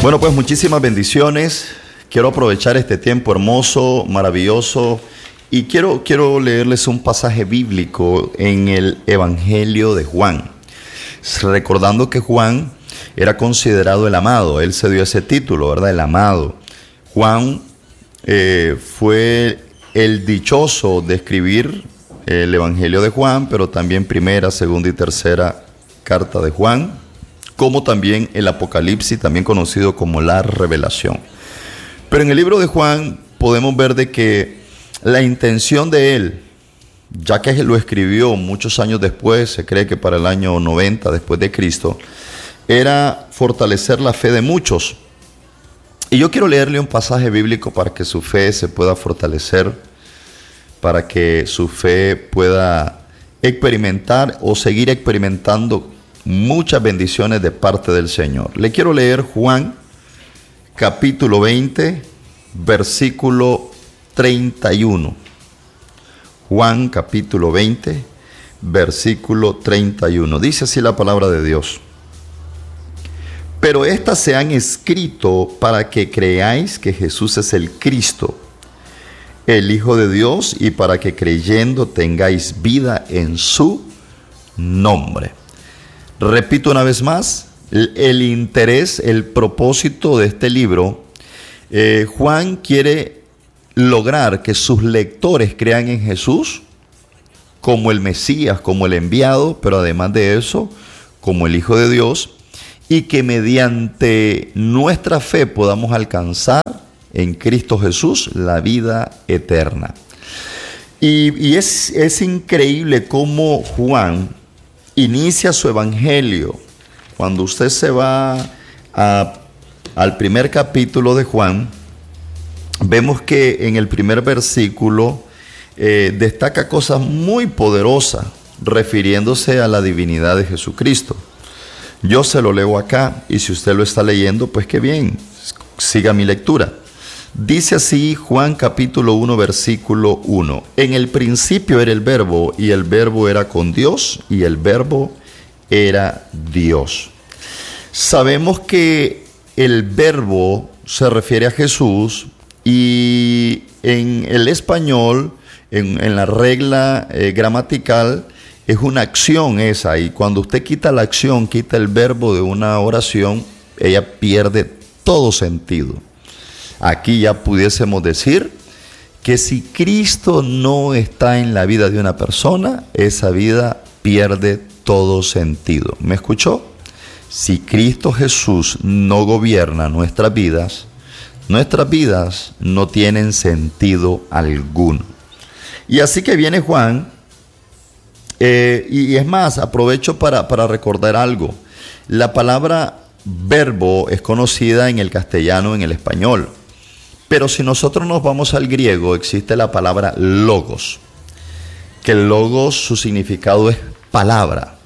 Bueno, pues muchísimas bendiciones. Quiero aprovechar este tiempo hermoso, maravilloso, y quiero leerles un pasaje bíblico en el Evangelio de Juan. Recordando que Juan era considerado el amado, él se dio ese título, ¿verdad? El amado. Juan fue el dichoso de escribir el Evangelio de Juan, pero también primera, segunda y tercera carta de Juan, como también el Apocalipsis, también conocido como la Revelación. Pero en el libro de Juan podemos ver de que la intención de él, ya que lo escribió muchos años después, se cree que para el año 90 después de Cristo, era fortalecer la fe de muchos. Y yo quiero leerle un pasaje bíblico para que su fe se pueda fortalecer, para que su fe pueda experimentar o seguir experimentando muchas bendiciones de parte del Señor. Le quiero leer Juan capítulo 20, versículo 31. Juan capítulo 20, versículo 31. Dice así la palabra de Dios. Pero estas se han escrito para que creáis que Jesús es el Cristo, el Hijo de Dios, y para que creyendo tengáis vida en su nombre. Repito una vez más, el interés, el propósito de este libro, Juan quiere lograr que sus lectores crean en Jesús como el Mesías, como el enviado, pero además de eso, como el Hijo de Dios, y que mediante nuestra fe podamos alcanzar en Cristo Jesús la vida eterna. Y es increíble cómo Juan inicia su evangelio. Cuando usted se va al primer capítulo de Juan, vemos que en el primer versículo destaca cosas muy poderosas refiriéndose a la divinidad de Jesucristo. Yo se lo leo acá, y si usted lo está leyendo, pues qué bien, siga mi lectura. Dice así Juan capítulo 1, versículo 1. En el principio era el Verbo, y el Verbo era con Dios, y el Verbo era Dios. Sabemos que el Verbo se refiere a Jesús, y en el español, en la regla gramatical, es una acción esa, y cuando usted quita la acción, quita el verbo de una oración, ella pierde todo sentido. Aquí ya pudiésemos decir que si Cristo no está en la vida de una persona, esa vida pierde todo sentido. ¿Me escuchó? Si Cristo Jesús no gobierna nuestras vidas no tienen sentido alguno. Y así que viene Juan, y es más, aprovecho para recordar algo. La palabra verbo es conocida en el castellano, en el español. Pero si nosotros nos vamos al griego, existe la palabra logos, que el logos, su significado es palabra.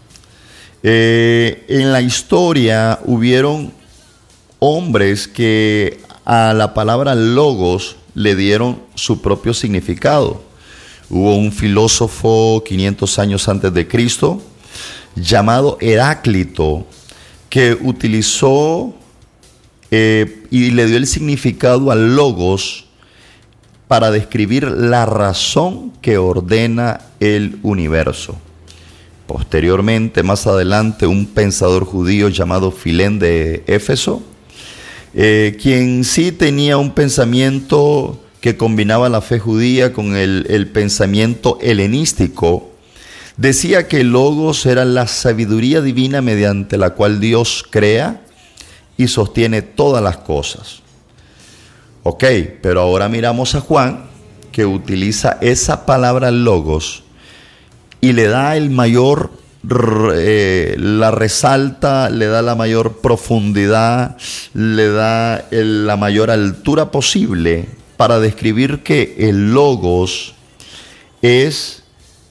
En la historia hubieron hombres que a la palabra logos le dieron su propio significado. Hubo un filósofo 500 años antes de Cristo llamado Heráclito, que utilizó y le dio el significado al logos para describir la razón que ordena el universo. Posteriormente, más adelante, un pensador judío llamado Filén de Éfeso, quien sí tenía un pensamiento que combinaba la fe judía con el pensamiento helenístico, decía que el logos era la sabiduría divina mediante la cual Dios crea y sostiene todas las cosas. Ok, pero ahora miramos a Juan, que utiliza esa palabra logos y le da el mayor, la resalta, le da la mayor profundidad, le da la mayor altura posible para describir que el logos es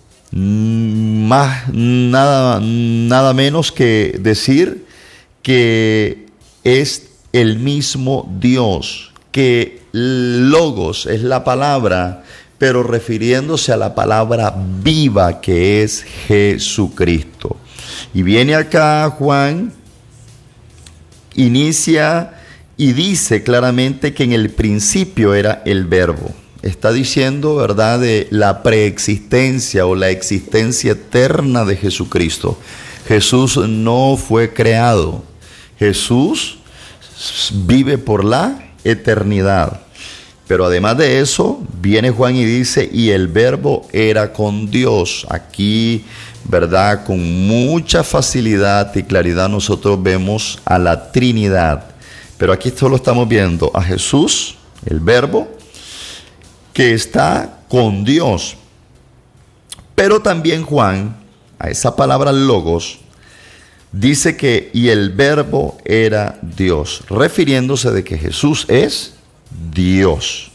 nada menos que decir que es el mismo Dios, que logos es la palabra, pero refiriéndose a la palabra viva que es Jesucristo. Y viene acá Juan, inicia y dice claramente que en el principio era el Verbo. Está diciendo, ¿verdad?, de la preexistencia o la existencia eterna de Jesucristo. Jesús no fue creado. Jesús vive por la eternidad. Pero además de eso, viene Juan y dice, y el Verbo era con Dios. Aquí, ¿verdad?, con mucha facilidad y claridad nosotros vemos a la Trinidad. Pero aquí solo estamos viendo a Jesús, el Verbo, que está con Dios. Pero también Juan, a esa palabra logos, dice que y el Verbo era Dios, refiriéndose de que Jesús es Dios.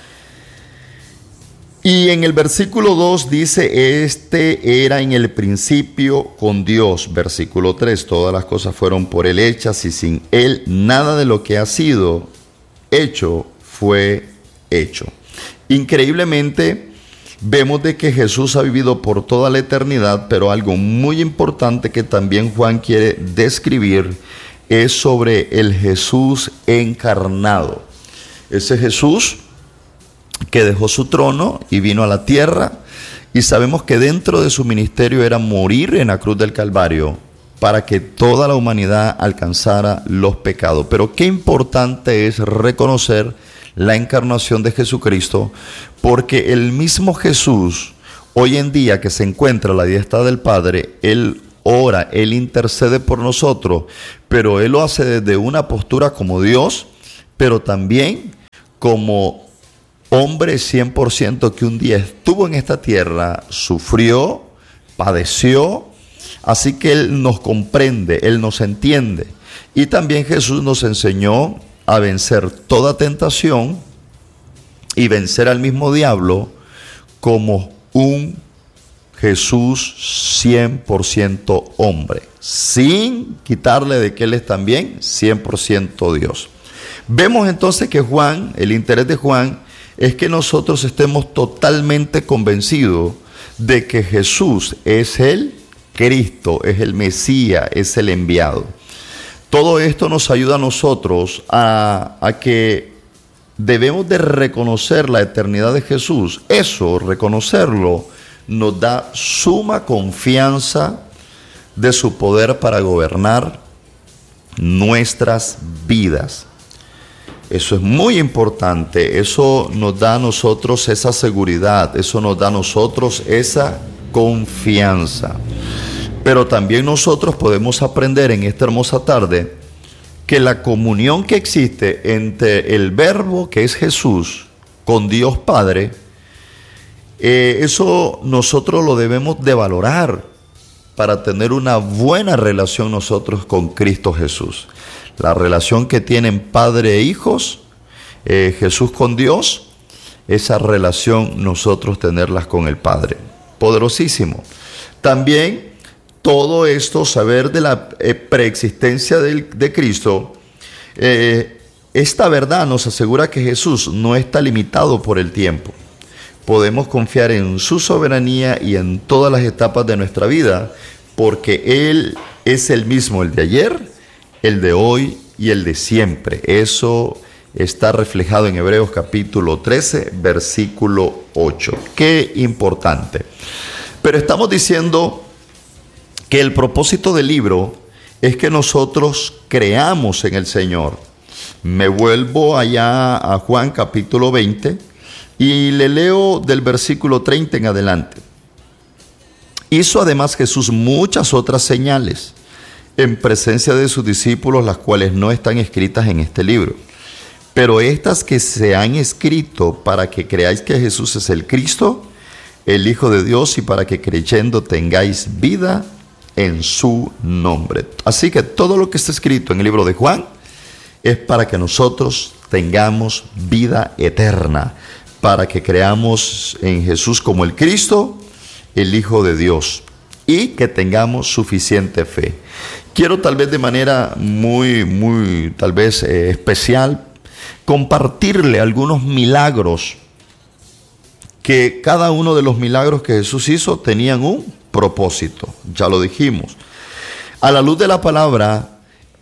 Y en el versículo 2 dice, este era en el principio con Dios. Versículo 3, todas las cosas fueron por él hechas y sin él nada de lo que ha sido hecho fue hecho. Increíblemente, vemos de que Jesús ha vivido por toda la eternidad, pero algo muy importante que también Juan quiere describir es sobre el Jesús encarnado. Ese Jesús que dejó su trono y vino a la tierra, y sabemos que dentro de su ministerio era morir en la cruz del Calvario para que toda la humanidad alcanzara los pecados. Pero qué importante es reconocer la encarnación de Jesucristo, porque el mismo Jesús, hoy en día que se encuentra a la diestra del Padre, Él ora, Él intercede por nosotros, pero Él lo hace desde una postura como Dios, pero también como hombre 100% que un día estuvo en esta tierra, sufrió, padeció, así que Él nos comprende, Él nos entiende. Y también Jesús nos enseñó a vencer toda tentación y vencer al mismo diablo como un Jesús 100% hombre, sin quitarle de que Él es también 100% Dios. Vemos entonces que Juan, el interés de Juan, es que nosotros estemos totalmente convencidos de que Jesús es el Cristo, es el Mesías, es el enviado. Todo esto nos ayuda a nosotros a que debemos de reconocer la eternidad de Jesús. Eso, reconocerlo, nos da suma confianza de su poder para gobernar nuestras vidas. Eso es muy importante, eso nos da a nosotros esa seguridad, eso nos da a nosotros esa confianza. Pero también nosotros podemos aprender en esta hermosa tarde que la comunión que existe entre el Verbo, que es Jesús, con Dios Padre, eso nosotros lo debemos de valorar para tener una buena relación nosotros con Cristo Jesús. La relación que tienen padre e hijos, Jesús con Dios, esa relación nosotros tenerlas con el Padre. Poderosísimo. También todo esto, saber de la preexistencia de Cristo, esta verdad nos asegura que Jesús no está limitado por el tiempo. Podemos confiar en su soberanía y en todas las etapas de nuestra vida, porque Él es el mismo, el de ayer, el de hoy y el de siempre. Eso está reflejado en Hebreos capítulo 13, versículo 8. Qué importante. Pero estamos diciendo que el propósito del libro es que nosotros creamos en el Señor. Me vuelvo allá a Juan capítulo 20 y le leo del versículo 30 en adelante. Hizo además Jesús muchas otras señales en presencia de sus discípulos, las cuales no están escritas en este libro. Pero estas que se han escrito para que creáis que Jesús es el Cristo, el Hijo de Dios, y para que creyendo tengáis vida en su nombre. Así que todo lo que está escrito en el libro de Juan es para que nosotros tengamos vida eterna, para que creamos en Jesús como el Cristo, el Hijo de Dios, y que tengamos suficiente fe. Quiero tal vez de manera muy tal vez especial compartirle algunos milagros, que cada uno de los milagros que Jesús hizo tenían un propósito, ya lo dijimos. A la luz de la palabra,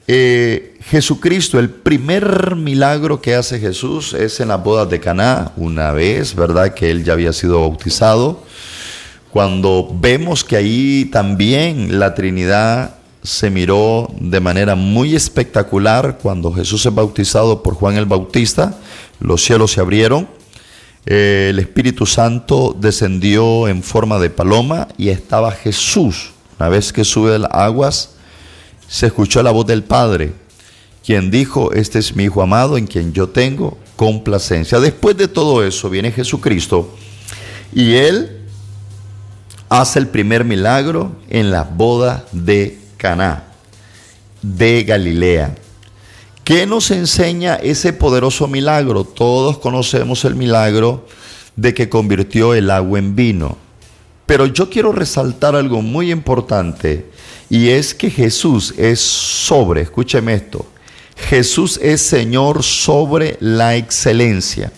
Jesucristo, el primer milagro que hace Jesús es en las bodas de Caná, una vez, ¿verdad? Que él ya había sido bautizado. Cuando vemos que ahí también la Trinidad se miró de manera muy espectacular cuando Jesús es bautizado por Juan el Bautista, los cielos se abrieron, el Espíritu Santo descendió en forma de paloma y estaba Jesús. Una vez que sube de las aguas, se escuchó la voz del Padre, quien dijo: este es mi Hijo amado en quien yo tengo complacencia. Después de todo eso viene Jesucristo y Él hace el primer milagro en la boda de Caná de Galilea. ¿Qué nos enseña ese poderoso milagro? Todos conocemos el milagro de que convirtió el agua en vino. Pero yo quiero resaltar algo muy importante, y es que Jesús es sobre, escúcheme esto, Jesús es Señor sobre la excelencia.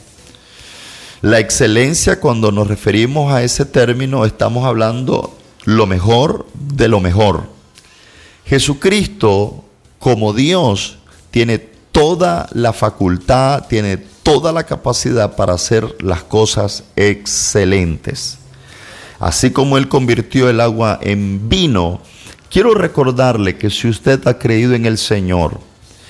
La excelencia, cuando nos referimos a ese término, estamos hablando lo mejor de lo mejor. Jesucristo, como Dios, tiene toda la facultad, tiene toda la capacidad para hacer las cosas excelentes. Así como Él convirtió el agua en vino, quiero recordarle que si usted ha creído en el Señor,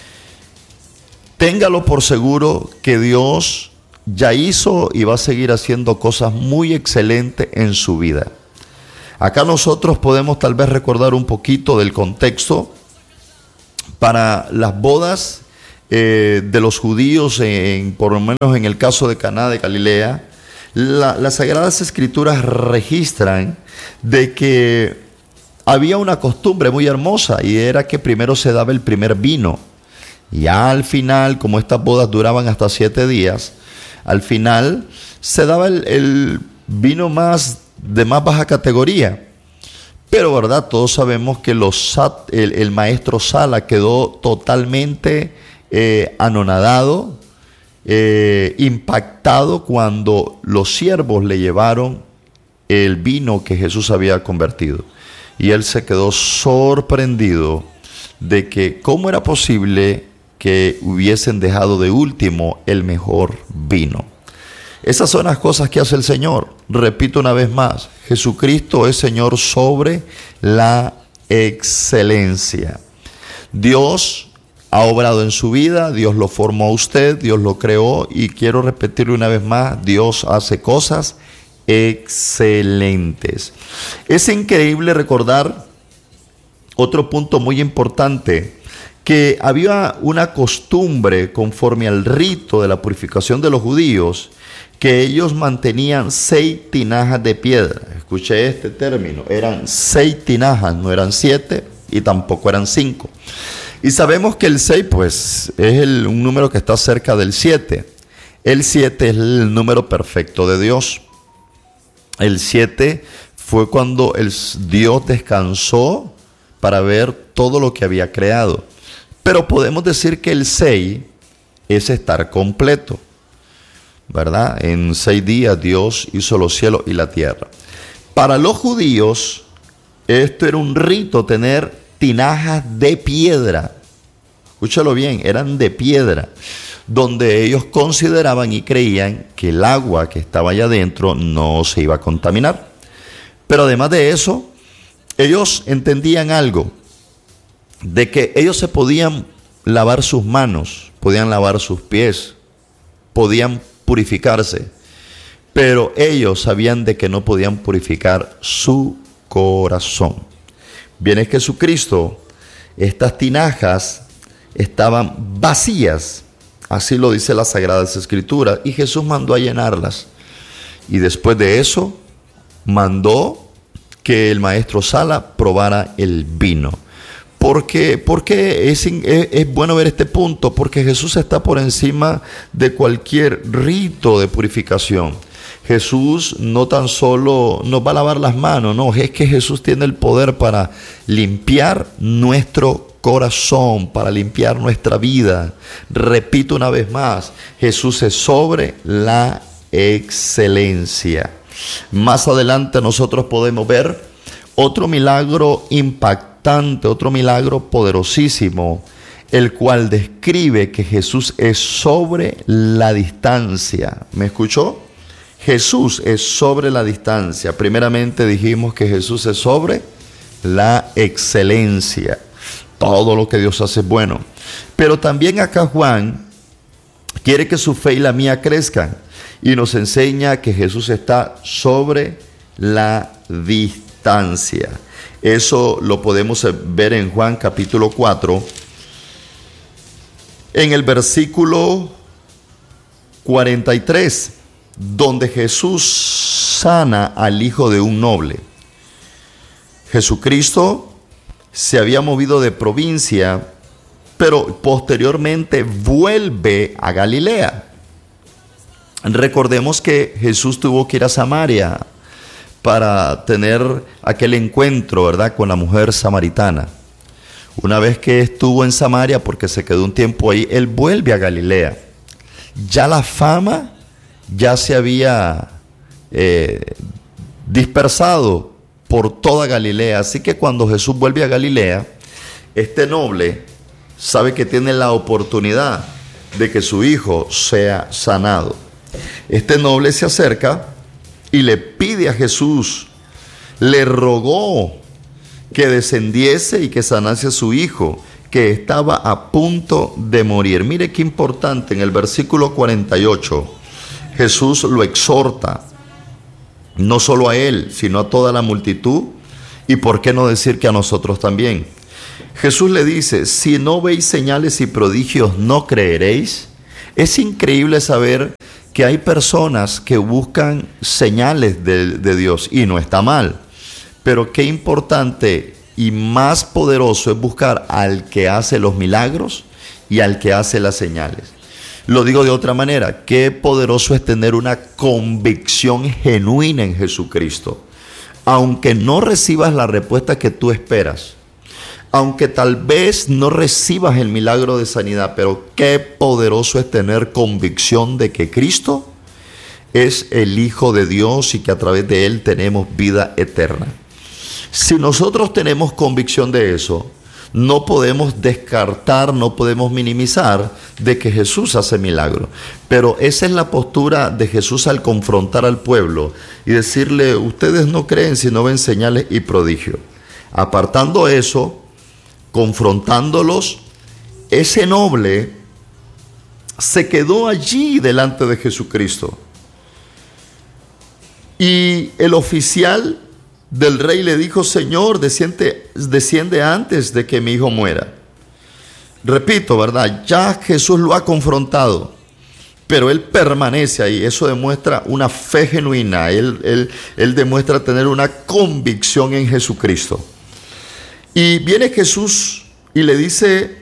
téngalo por seguro que Dios ya hizo y va a seguir haciendo cosas muy excelentes en su vida. Acá nosotros podemos tal vez recordar un poquito del contexto. Para las bodas de los judíos, por lo menos en el caso de Caná de Galilea, las Sagradas Escrituras registran de que había una costumbre muy hermosa, y era que primero se daba el primer vino. Y al final, como estas bodas duraban hasta 7 días, al final se daba el vino de más baja categoría. Pero, ¿verdad? Todos sabemos que el maestro Sala quedó totalmente anonadado, impactado cuando los siervos le llevaron el vino que Jesús había convertido. Y él se quedó sorprendido de que cómo era posible que hubiesen dejado de último el mejor vino. Esas son las cosas que hace el Señor. Repito una vez más, Jesucristo es Señor sobre la excelencia. Dios ha obrado en su vida, Dios lo formó a usted, Dios lo creó, y quiero repetirlo una vez más, Dios hace cosas excelentes. Es increíble recordar otro punto muy importante, que había una costumbre conforme al rito de la purificación de los judíos, que ellos mantenían 6 tinajas de piedra. Escuché este término, eran 6 tinajas, no eran 7 y tampoco eran 5. Y sabemos que el 6 pues es un número que está cerca del 7. El 7 es el número perfecto de Dios. El 7 fue cuando Dios descansó para ver todo lo que había creado. Pero podemos decir que el 6 es estar completo, ¿verdad? En 6 días Dios hizo los cielos y la tierra. Para los judíos, esto era un rito, tener tinajas de piedra. Escúchalo bien, eran de piedra, donde ellos consideraban y creían que el agua que estaba allá adentro no se iba a contaminar. Pero además de eso, ellos entendían algo, de que ellos se podían lavar sus manos, podían lavar sus pies, podían purificarse, pero ellos sabían de que no podían purificar su corazón. Viene Jesucristo, estas tinajas estaban vacías, así lo dice las Sagradas Escrituras, y Jesús mandó a llenarlas. Y después de eso, mandó que el maestro Sala probara el vino. ¿Por qué es bueno ver este punto? Porque Jesús está por encima de cualquier rito de purificación. Jesús no tan solo nos va a lavar las manos, no, es que Jesús tiene el poder para limpiar nuestro corazón, para limpiar nuestra vida. Repito una vez más, Jesús es sobre la excelencia. Más adelante nosotros podemos ver otro milagro impactante, otro milagro poderosísimo, el cual describe que Jesús es sobre la distancia. ¿Me escuchó? Jesús es sobre la distancia. Primeramente dijimos que Jesús es sobre la excelencia. Todo lo que Dios hace es bueno. Pero también acá Juan quiere que su fe y la mía crezcan y nos enseña que Jesús está sobre la distancia. Eso lo podemos ver en Juan capítulo 4, en el versículo 43, donde Jesús sana al hijo de un noble. Jesucristo se había movido de provincia, pero posteriormente vuelve a Galilea. Recordemos que Jesús tuvo que ir a Samaria para tener aquel encuentro, ¿verdad?, con la mujer samaritana. Una vez que estuvo en Samaria, porque se quedó un tiempo ahí, él vuelve a Galilea. Ya la fama ya se había dispersado por toda Galilea. Así que cuando Jesús vuelve a Galilea, este noble sabe que tiene la oportunidad de que su hijo sea sanado. Este noble se acerca y le pide a Jesús, le rogó que descendiese y que sanase a su hijo, que estaba a punto de morir. Mire qué importante, en el versículo 48, Jesús lo exhorta, no solo a él, sino a toda la multitud, y por qué no decir que a nosotros también. Jesús le dice, si no veis señales y prodigios, ¿no creeréis? Es increíble saber que hay personas que buscan señales de Dios, y no está mal, pero qué importante y más poderoso es buscar al que hace los milagros y al que hace las señales. Lo digo de otra manera, qué poderoso es tener una convicción genuina en Jesucristo, aunque no recibas la respuesta que tú esperas, aunque tal vez no recibas el milagro de sanidad, pero qué poderoso es tener convicción de que Cristo es el Hijo de Dios y que a través de Él tenemos vida eterna. Si nosotros tenemos convicción de eso, no podemos descartar, no podemos minimizar de que Jesús hace milagros. Pero esa es la postura de Jesús al confrontar al pueblo y decirle, ustedes no creen si no ven señales y prodigios. Apartando eso, confrontándolos, ese noble se quedó allí delante de Jesucristo. Y el oficial del rey le dijo, Señor, desciende antes de que mi hijo muera. Repito, ¿verdad? Ya Jesús lo ha confrontado, pero él permanece ahí. Eso demuestra una fe genuina. Él demuestra tener una convicción en Jesucristo. Y viene Jesús y le dice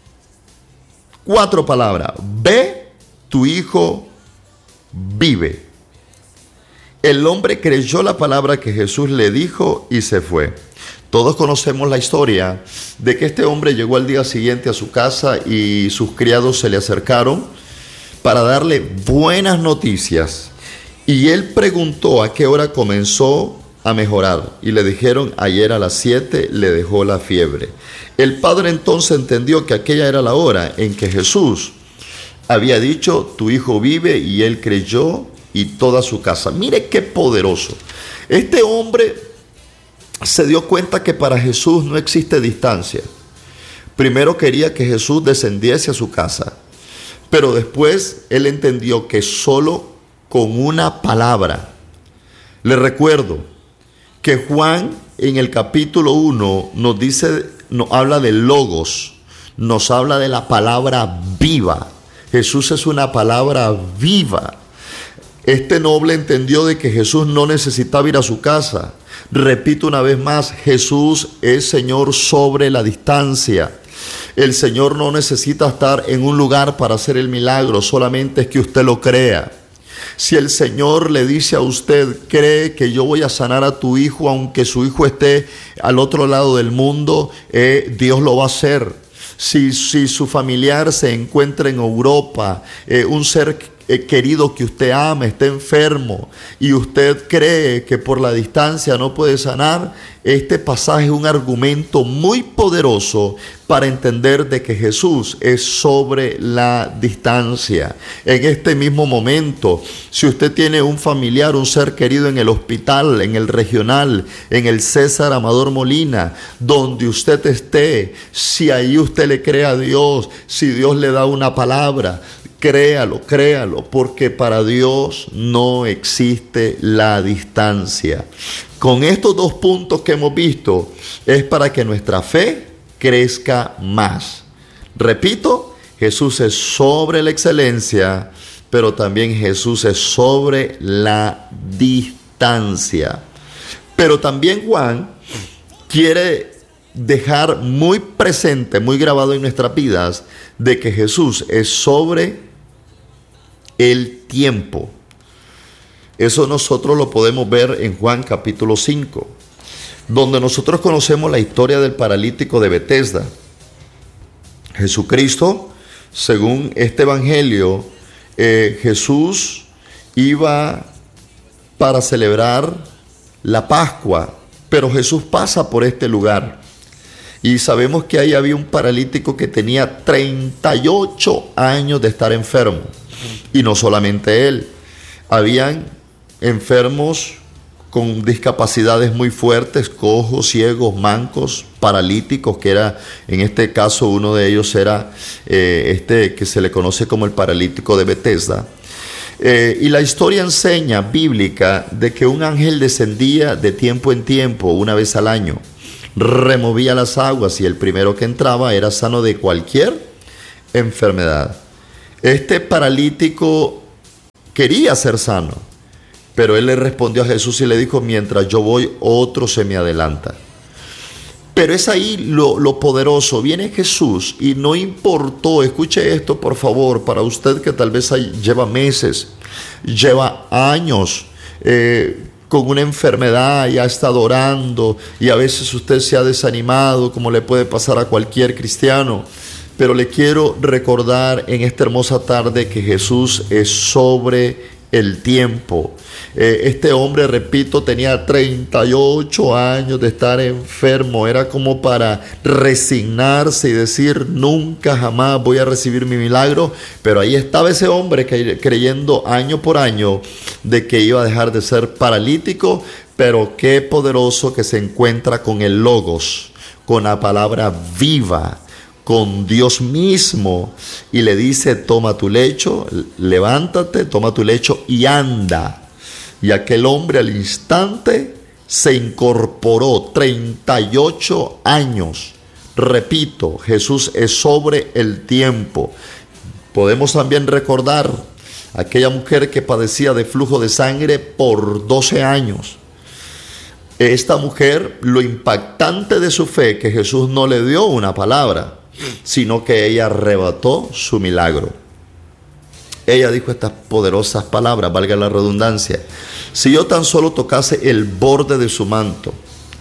4 palabras. Ve, tu hijo vive. El hombre creyó la palabra que Jesús le dijo y se fue. Todos conocemos la historia de que este hombre llegó al día siguiente a su casa y sus criados se le acercaron para darle buenas noticias. Y él preguntó a qué hora comenzó a mejorar. Y le dijeron, ayer a las 7 le dejó la fiebre. El padre entonces entendió que aquella era la hora en que Jesús había dicho, tu hijo vive, y él creyó y toda su casa. Mire qué poderoso. Este hombre se dio cuenta que para Jesús no existe distancia. Primero quería que Jesús descendiese a su casa, pero después él entendió que solo con una palabra. Le recuerdo que Juan en el capítulo 1 nos habla de logos, nos habla de la palabra viva. Jesús es una palabra viva. Este noble entendió de que Jesús no necesitaba ir a su casa. Repito una vez más, Jesús es Señor sobre la distancia. El Señor no necesita estar en un lugar para hacer el milagro, solamente es que usted lo crea. Si el Señor le dice a usted, cree que yo voy a sanar a tu hijo, aunque su hijo esté al otro lado del mundo, Dios lo va a hacer. Si su familiar se encuentra en Europa, un ser querido que usted ama está enfermo y usted cree que por la distancia no puede sanar, este pasaje es un argumento muy poderoso para entender de que Jesús es sobre la distancia. En este mismo momento, si usted tiene un familiar, un ser querido en el hospital, en el regional, en el César Amador Molina, donde usted esté, si ahí usted le cree a Dios, si Dios le da una palabra, créalo, porque para Dios no existe la distancia. Con estos dos puntos que hemos visto, es para que nuestra fe crezca más. Repito, Jesús es sobre la excelencia, pero también Jesús es sobre la distancia. Pero también Juan quiere dejar muy presente, muy grabado en nuestras vidas, de que Jesús es sobre el tiempo. Eso nosotros lo podemos ver en Juan capítulo 5, donde nosotros conocemos la historia del paralítico de Betesda. Jesucristo, según este evangelio, Jesús iba para celebrar la Pascua, pero Jesús pasa por este lugar. Y sabemos que ahí había un paralítico que tenía 38 años de estar enfermo. Y no solamente él, habían enfermos con discapacidades muy fuertes, cojos, ciegos, mancos, paralíticos, que era, en este caso, uno de ellos era que se le conoce como el paralítico de Betesda. Y la historia enseña, bíblica, de que un ángel descendía de tiempo en tiempo, una vez al año, removía las aguas y el primero que entraba era sano de cualquier enfermedad. Este paralítico quería ser sano, pero él le respondió a Jesús y le dijo: mientras yo voy, otro se me adelanta. Pero es ahí lo poderoso. Viene Jesús y no importó, escuche esto por favor, para usted que tal vez lleva meses, lleva años con una enfermedad y ha estado orando y a veces usted se ha desanimado, como le puede pasar a cualquier cristiano. Pero le quiero recordar en esta hermosa tarde que Jesús es sobre el tiempo. Este hombre, repito, tenía 38 años de estar enfermo. Era como para resignarse y decir: nunca jamás voy a recibir mi milagro. Pero ahí estaba ese hombre creyendo año por año de que iba a dejar de ser paralítico. Pero qué poderoso que se encuentra con el Logos, con la palabra viva, con Dios mismo, y le dice: toma tu lecho, levántate, toma tu lecho y anda. Y aquel hombre al instante se incorporó. 38 años. Repito, Jesús es sobre el tiempo. Podemos también recordar aquella mujer que padecía de flujo de sangre por 12 años. Esta mujer, lo impactante de su fe, que Jesús no le dio una palabra, sino que ella arrebató su milagro. Ella dijo estas poderosas palabras, valga la redundancia: si yo tan solo tocase el borde de su manto,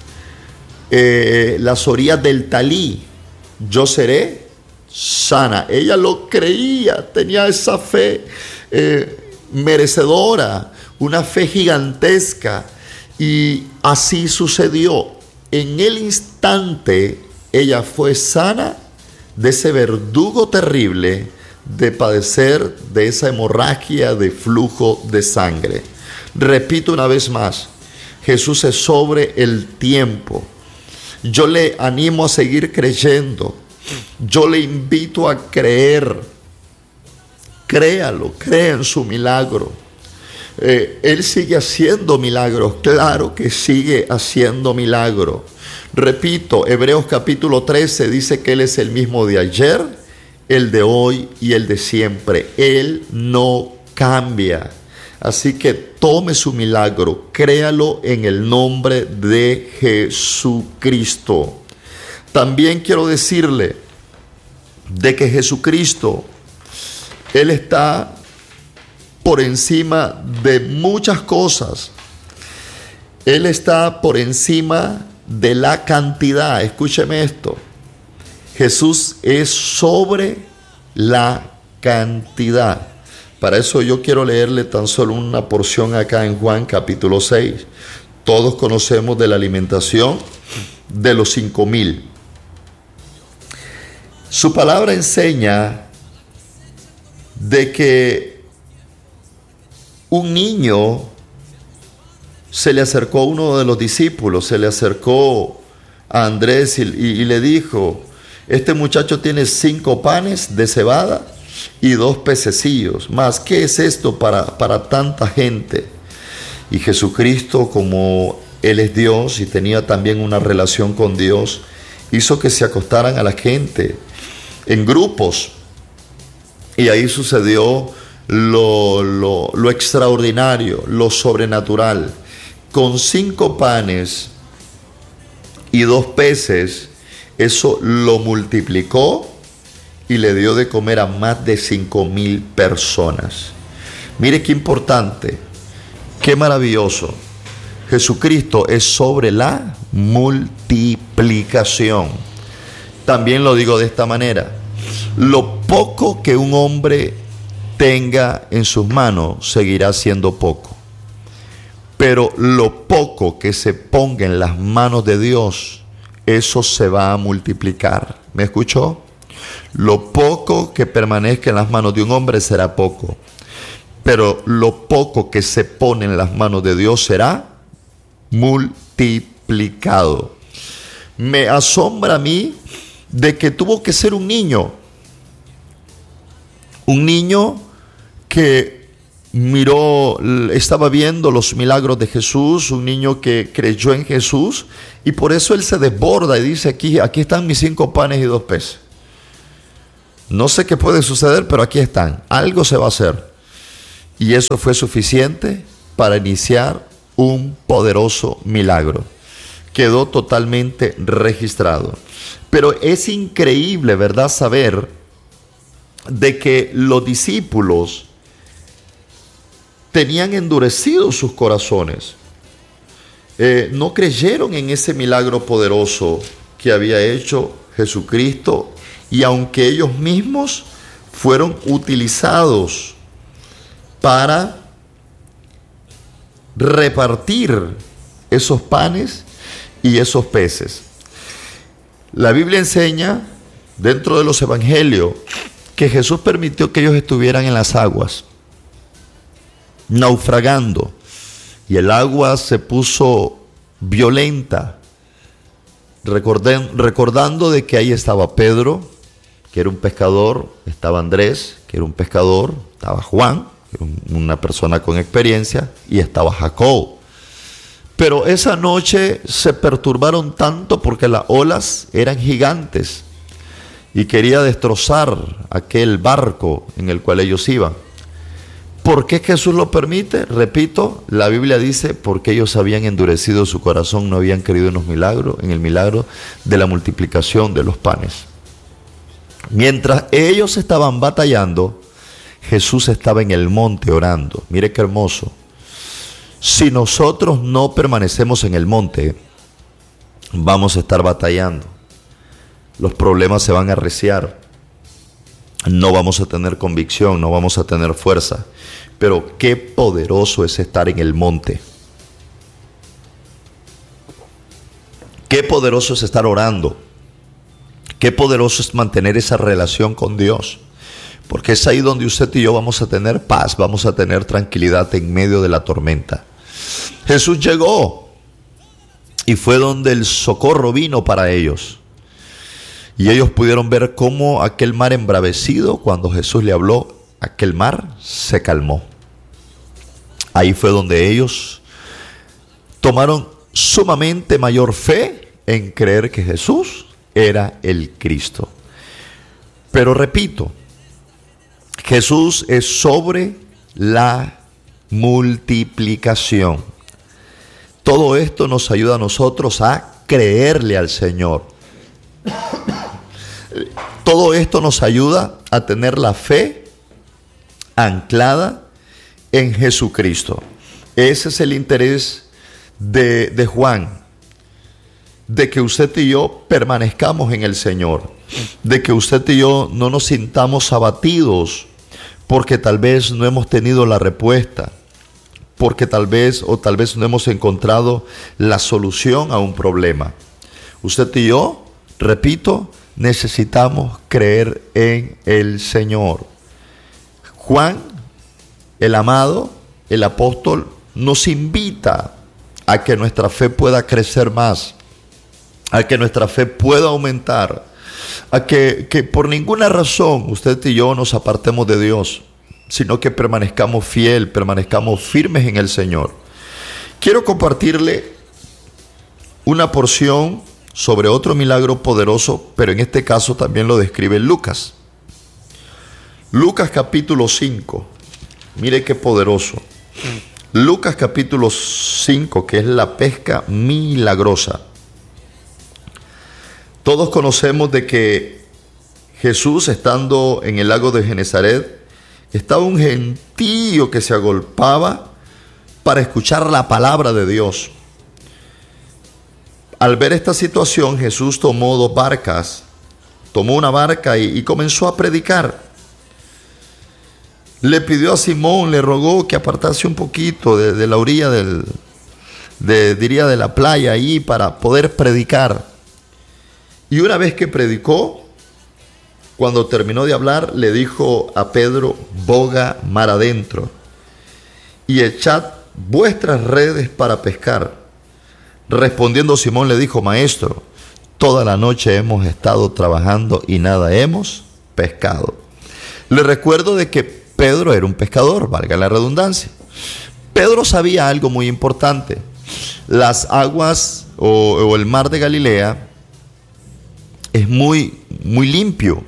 las orillas del talí, yo seré sana. Ella lo creía, tenía esa fe merecedora, una fe gigantesca, y así sucedió. En el instante ella fue sana de ese verdugo terrible de padecer de esa hemorragia de flujo de sangre. Repito una vez más, Jesús es sobre el tiempo. Yo le animo a seguir creyendo. Yo le invito a creer. Créalo, crea en su milagro. Él sigue haciendo milagros, claro que sigue haciendo milagros. Repito, Hebreos capítulo 13 dice que Él es el mismo de ayer, el de hoy y el de siempre. Él no cambia. Así que tome su milagro, créalo en el nombre de Jesucristo. También quiero decirle de que Jesucristo, Él está por encima de muchas cosas. Él está por encima de la cantidad. Escúcheme esto. Jesús es sobre la cantidad. Para eso yo quiero leerle tan solo una porción acá en Juan capítulo 6. Todos conocemos de la alimentación de los 5,000. Su palabra enseña de que un niño se le acercó a uno de los discípulos, se le acercó a Andrés y le dijo: este muchacho tiene 5 panes de cebada y 2 pececillos más. ¿Qué es esto para tanta gente? Y Jesucristo, como Él es Dios y tenía también una relación con Dios, hizo que se acostaran a la gente en grupos. Y ahí sucedió lo extraordinario, lo sobrenatural. Con 5 panes y 2 peces, eso lo multiplicó y le dio de comer a más de 5,000 personas. Mire qué importante, qué maravilloso. Jesucristo es sobre la multiplicación. También lo digo de esta manera: lo poco que un hombre tenga en sus manos seguirá siendo poco, pero lo poco que se ponga en las manos de Dios, eso se va a multiplicar. ¿Me escuchó? Lo poco que permanezca en las manos de un hombre será poco, pero lo poco que se pone en las manos de Dios será multiplicado. Me asombra a mí de que tuvo que ser un niño que estaba viendo los milagros de Jesús, un niño que creyó en Jesús, y por eso él se desborda y dice: aquí están mis 5 panes y 2 peces. No sé qué puede suceder, pero aquí están, algo se va a hacer. Y eso fue suficiente para iniciar un poderoso milagro. Quedó totalmente registrado. Pero es increíble, ¿verdad?, saber de que los discípulos tenían endurecidos sus corazones. No creyeron en ese milagro poderoso que había hecho Jesucristo, y aunque ellos mismos fueron utilizados para repartir esos panes y esos peces. La Biblia enseña dentro de los evangelios que Jesús permitió que ellos estuvieran en las aguas, naufragando, y el agua se puso violenta, recordando de que ahí estaba Pedro, que era un pescador, estaba Andrés, que era un pescador, estaba Juan, que era una persona con experiencia, y estaba Jacob. Pero esa noche se perturbaron tanto porque las olas eran gigantes y quería destrozar aquel barco en el cual ellos iban. ¿Por qué Jesús lo permite? Repito, la Biblia dice: porque ellos habían endurecido su corazón, no habían creído en los milagros, en el milagro de la multiplicación de los panes. Mientras ellos estaban batallando, Jesús estaba en el monte orando. Mire qué hermoso. Si nosotros no permanecemos en el monte, vamos a estar batallando. Los problemas se van a arreciar. No vamos a tener convicción, no vamos a tener fuerza. Pero qué poderoso es estar en el monte. Qué poderoso es estar orando. Qué poderoso es mantener esa relación con Dios. Porque es ahí donde usted y yo vamos a tener paz, vamos a tener tranquilidad en medio de la tormenta. Jesús llegó y fue donde el socorro vino para ellos. Y ellos pudieron ver cómo aquel mar embravecido, cuando Jesús le habló, aquel mar se calmó. Ahí fue donde ellos tomaron sumamente mayor fe en creer que Jesús era el Cristo. Pero repito, Jesús es sobre la multiplicación. Todo esto nos ayuda a nosotros a creerle al Señor. Todo esto nos ayuda a tener la fe anclada en Jesucristo. Ese es el interés de Juan, de que usted y yo permanezcamos en el Señor, de que usted y yo no nos sintamos abatidos porque tal vez no hemos tenido la respuesta, porque tal vez no hemos encontrado la solución a un problema. Usted y yo, repito, necesitamos creer en el Señor. Juan, el amado, el apóstol, nos invita a que nuestra fe pueda crecer más, a que nuestra fe pueda aumentar, a que por ninguna razón usted y yo nos apartemos de Dios, sino que permanezcamos permanezcamos firmes en el Señor. Quiero compartirle una porción sobre otro milagro poderoso, pero en este caso también lo describe Lucas. Lucas capítulo 5. Mire qué poderoso. Lucas capítulo 5, que es la pesca milagrosa. Todos conocemos de que Jesús, estando en el lago de Genezaret, estaba un gentío que se agolpaba para escuchar la palabra de Dios. Al ver esta situación, Jesús tomó una barca y comenzó a predicar. Le pidió a Simón, le rogó que apartase un poquito de la orilla de la playa ahí para poder predicar. Y una vez que predicó, cuando terminó de hablar, le dijo a Pedro: boga mar adentro y echad vuestras redes para pescar. Respondiendo Simón le dijo: Maestro, toda la noche hemos estado trabajando y nada hemos pescado. Le recuerdo de que Pedro era un pescador, valga la redundancia. Pedro sabía algo muy importante. Las aguas o el mar de Galilea es muy limpio.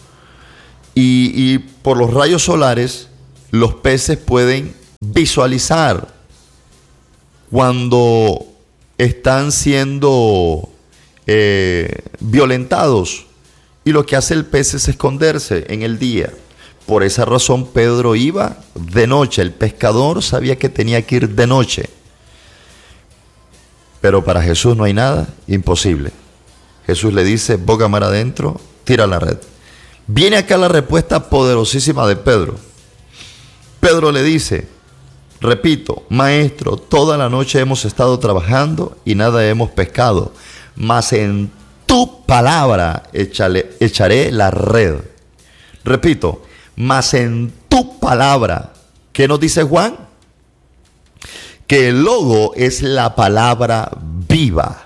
Y por los rayos solares, los peces pueden visualizar cuando están siendo violentados. Y lo que hace el pez es esconderse en el día. Por esa razón Pedro iba de noche. El pescador sabía que tenía que ir de noche. Pero para Jesús no hay nada imposible. Jesús le dice: boga mar adentro, tira la red. Viene acá la respuesta poderosísima de Pedro. Pedro le dice, repito: Maestro, toda la noche hemos estado trabajando y nada hemos pescado, mas en tu palabra echaré la red. Repito, mas en tu palabra. ¿Qué nos dice Juan? Que el logo es la palabra viva.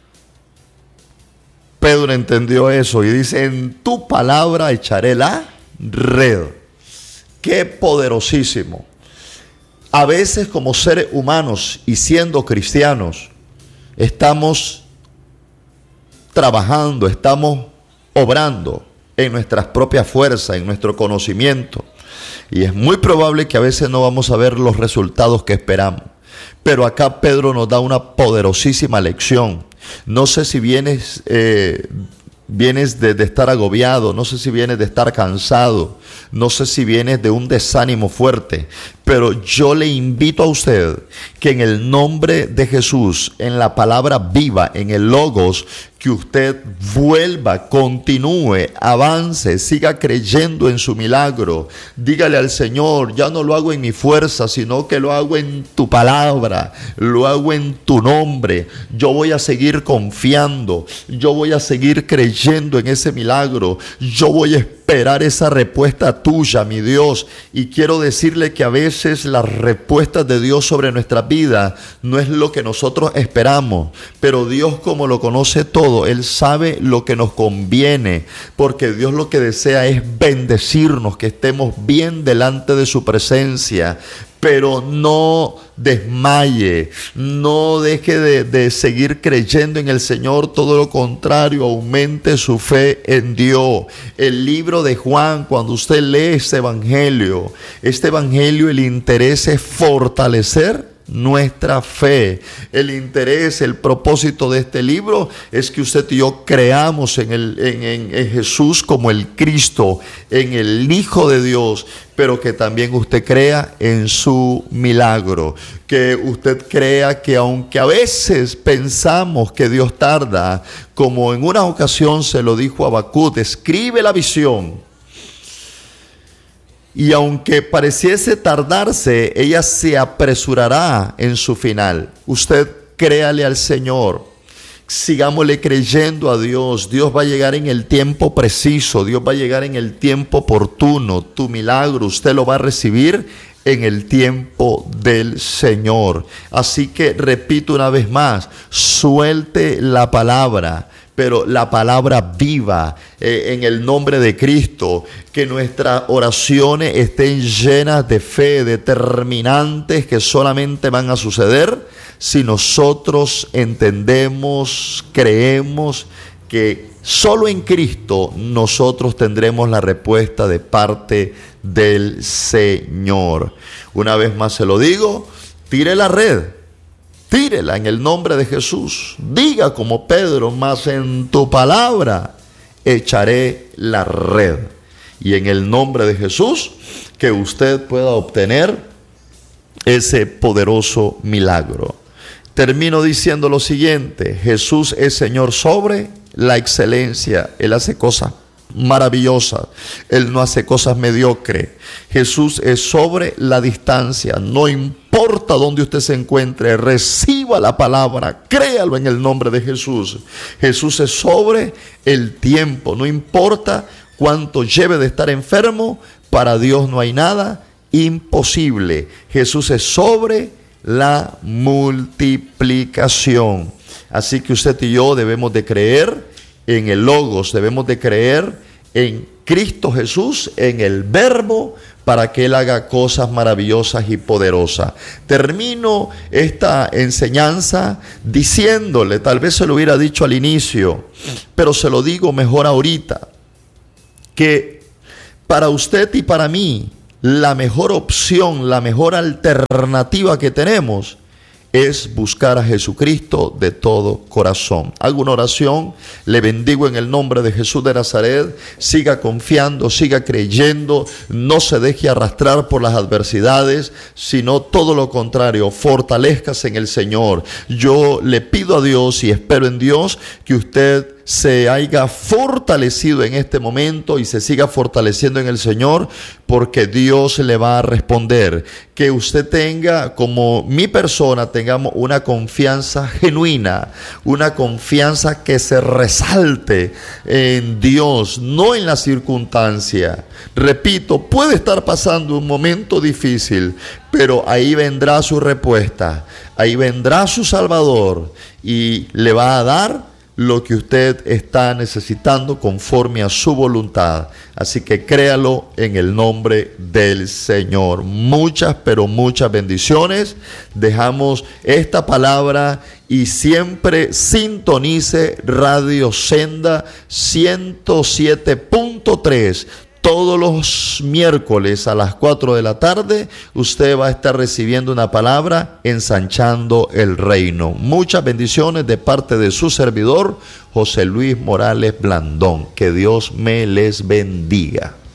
Pedro entendió eso y dice: en tu palabra echaré la red. ¡Qué poderosísimo! A veces, como seres humanos y siendo cristianos, estamos trabajando, estamos obrando en nuestras propias fuerzas, en nuestro conocimiento. Y es muy probable que a veces no vamos a ver los resultados que esperamos. Pero acá Pedro nos da una poderosísima lección. No sé si vienes de estar agobiado, no sé si vienes de estar cansado, no sé si vienes de un desánimo fuerte, pero yo le invito a usted que en el nombre de Jesús, en la palabra viva, en el Logos, que usted vuelva, continúe, avance, siga creyendo en su milagro. Dígale al Señor: ya no lo hago en mi fuerza, sino que lo hago en tu palabra, lo hago en tu nombre. Yo voy a seguir confiando, yo voy a seguir creyendo en ese milagro, yo voy a esperar esa respuesta tuya, mi Dios. Y quiero decirle que a veces las respuestas de Dios sobre nuestra vida no es lo que nosotros esperamos, pero Dios, como lo conoce todo, Él sabe lo que nos conviene, porque Dios lo que desea es bendecirnos, que estemos bien delante de su presencia. Pero no desmaye, no deje de seguir creyendo en el Señor, todo lo contrario, aumente su fe en Dios. El libro de Juan, cuando usted lee este evangelio, el interés es fortalecer nuestra fe. El interés, el propósito de este libro es que usted y yo creamos en Jesús como el Cristo, en el Hijo de Dios, pero que también usted crea en su milagro, que usted crea que aunque a veces pensamos que Dios tarda, como en una ocasión se lo dijo a Habacuc: escribe la visión y aunque pareciese tardarse, ella se apresurará en su final. Usted créale al Señor. Sigámosle creyendo a Dios. Dios va a llegar en el tiempo preciso. Dios va a llegar en el tiempo oportuno. Tu milagro usted lo va a recibir en el tiempo del Señor. Así que repito una vez más, suelte la palabra, pero la palabra viva en el nombre de Cristo. Que nuestras oraciones estén llenas de fe, determinantes, que solamente van a suceder si nosotros entendemos, creemos que solo en Cristo nosotros tendremos la respuesta de parte del Señor. Una vez más se lo digo, tire la red. Tírela en el nombre de Jesús. Diga como Pedro, mas en tu palabra echaré la red. Y en el nombre de Jesús, que usted pueda obtener ese poderoso milagro. Termino diciendo lo siguiente: Jesús es Señor sobre la excelencia. Él hace cosas maravillosas. Él no hace cosas mediocres. Jesús es sobre la distancia. No importa dónde usted se encuentre, reciba la palabra, créalo en el nombre de Jesús. Jesús es sobre el tiempo. No importa cuánto lleve de estar enfermo, para Dios no hay nada imposible. Jesús es sobre la multiplicación. Así que usted y yo debemos de creer en el Logos, debemos de creer en Cristo Jesús, en el Verbo, para que Él haga cosas maravillosas y poderosas. Termino esta enseñanza diciéndole, tal vez se lo hubiera dicho al inicio, pero se lo digo mejor ahorita, que para usted y para mí, la mejor opción, la mejor alternativa que tenemos es buscar a Jesucristo de todo corazón. Hago una oración, le bendigo en el nombre de Jesús de Nazaret. Siga confiando, siga creyendo, no se deje arrastrar por las adversidades, sino todo lo contrario, fortalezcase en el Señor. Yo le pido a Dios y espero en Dios que usted se haya fortalecido en este momento y se siga fortaleciendo en el Señor, porque Dios le va a responder. Que usted tenga, como mi persona, tengamos una confianza genuina, una confianza que se resalte en Dios, no en la circunstancia. Repito, puede estar pasando un momento difícil, pero ahí vendrá su respuesta, ahí vendrá su Salvador y le va a dar lo que usted está necesitando conforme a su voluntad. Así que créalo en el nombre del Señor. Muchas, pero muchas bendiciones. Dejamos esta palabra y siempre sintonice Radio Senda 107.3. Todos los miércoles a las 4 de la tarde usted va a estar recibiendo una palabra ensanchando el reino. Muchas bendiciones de parte de su servidor, José Luis Morales Blandón. Que Dios me les bendiga.